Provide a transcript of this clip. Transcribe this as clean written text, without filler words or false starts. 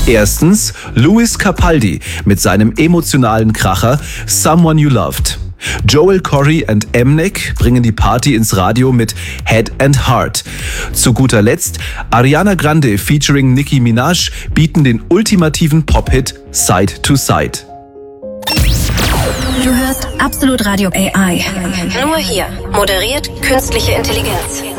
Erstens Louis Capaldi mit seinem emotionalen Kracher Someone You Loved. Joel Corry und Mnek bringen die Party ins Radio mit Head and Heart. Zu guter Letzt Ariana Grande featuring Nicki Minaj bieten den ultimativen Pop-Hit Side to Side. Du hörst Absolut Radio AI. Nur hier. Moderiert künstliche Intelligenz.